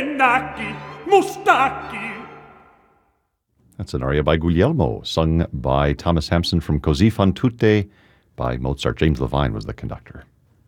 pennacchi, mustacchi. That's an aria by Guglielmo, sung by Thomas Hampson from Così fan tutte by Mozart. James Levine was the conductor.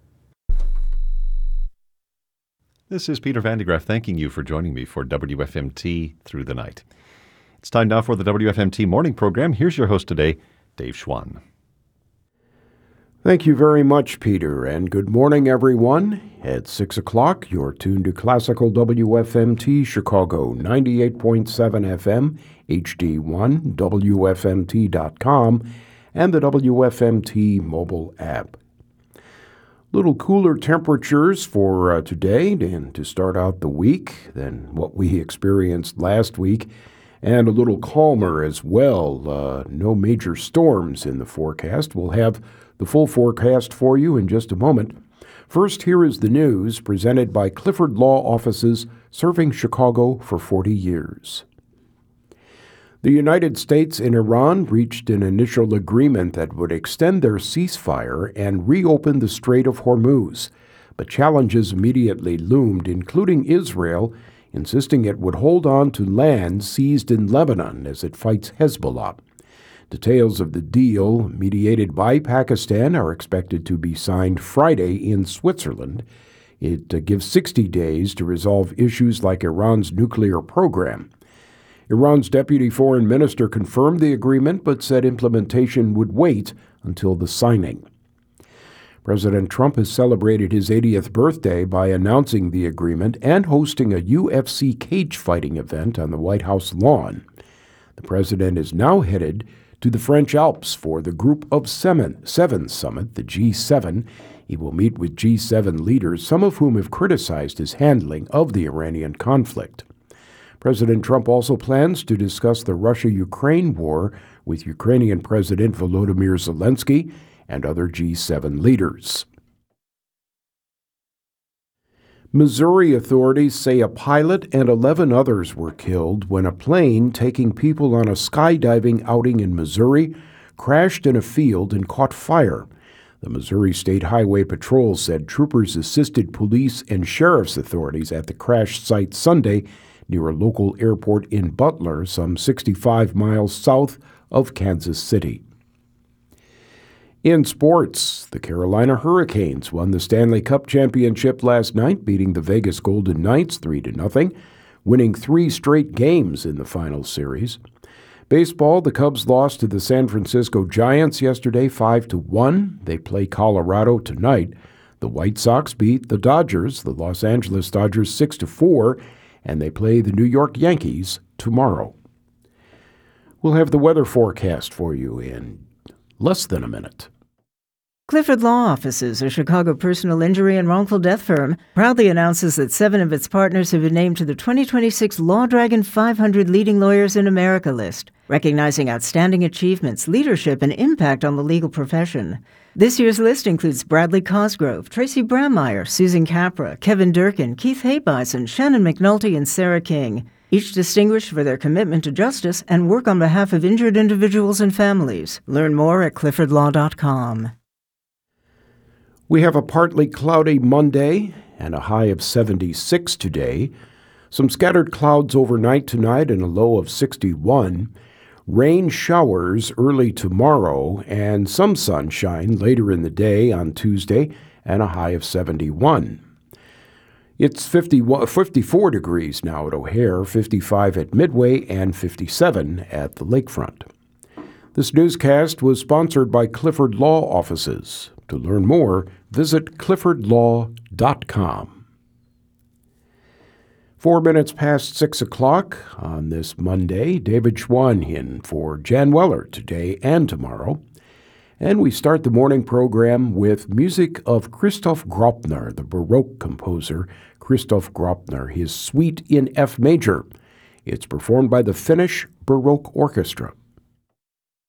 This is Peter Van de Graaff thanking you for joining me for WFMT Through the Night. It's time now for the WFMT morning program. Here's your host today, Dave Schwann. Thank you very much, Peter, and good morning, everyone. At 6 o'clock, you're tuned to Classical WFMT Chicago, 98.7 FM, HD1, WFMT.com, and the WFMT mobile app. Little cooler temperatures for today and to start out the week than what we experienced last week, and a little calmer as well. No major storms in the forecast. We'll have the full forecast for you in just a moment. First, here is the news presented by Clifford Law Offices, serving Chicago for 40 years. The United States and Iran reached an initial agreement that would extend their ceasefire and reopen the Strait of Hormuz, but challenges immediately loomed, including Israel, insisting it would hold on to land seized in Lebanon as it fights Hezbollah. Details of the deal, mediated by Pakistan, are expected to be signed Friday in Switzerland. It gives 60 days to resolve issues like Iran's nuclear program. Iran's deputy foreign minister confirmed the agreement but said implementation would wait until the signing. President Trump has celebrated his 80th birthday by announcing the agreement and hosting a UFC cage fighting event on the White House lawn. The president is now headed to the French Alps for the Group of Seven Summit, the G7. He will meet with G7 leaders, some of whom have criticized his handling of the Iranian conflict. President Trump also plans to discuss the Russia-Ukraine war with Ukrainian President Volodymyr Zelensky and other G7 leaders. Missouri authorities say a pilot and 11 others were killed when a plane taking people on a skydiving outing in Missouri crashed in a field and caught fire. The Missouri State Highway Patrol said troopers assisted police and sheriff's authorities at the crash site Sunday near a local airport in Butler, some 65 miles south of Kansas City. In sports, the Carolina Hurricanes won the Stanley Cup championship last night, beating the Vegas Golden Knights 3-0, winning 3 straight games in the final series. Baseball, the Cubs lost to the San Francisco Giants yesterday 5-1. They play Colorado tonight. The White Sox beat the Dodgers, the Los Angeles Dodgers, 6-4, and they play the New York Yankees tomorrow. We'll have the weather forecast for you in less than a minute. Clifford Law Offices, a Chicago personal injury and wrongful death firm, proudly announces that 7 of its partners have been named to the 2026 Law Dragon 500 Leading Lawyers in America list, recognizing outstanding achievements, leadership, and impact on the legal profession. This year's list includes Bradley Cosgrove, Tracy Brammeyer, Susan Capra, Kevin Durkin, Keith Habeisen, Shannon McNulty, and Sarah King, each distinguished for their commitment to justice and work on behalf of injured individuals and families. Learn more at cliffordlaw.com. We have a partly cloudy Monday and a high of 76 today. Some scattered clouds overnight tonight and a low of 61. Rain showers early tomorrow and some sunshine later in the day on Tuesday and a high of 71. It's 54 degrees now at O'Hare, 55 at Midway, and 57 at the lakefront. This newscast was sponsored by Clifford Law Offices. To learn more, visit cliffordlaw.com. 4 minutes past 6 o'clock on this Monday. David Schwann in for Jan Weller today and tomorrow. And we start the morning program with music of Christoph Graupner, the Baroque composer Christoph Graupner, his Suite in F major. It's performed by the Finnish Baroque Orchestra.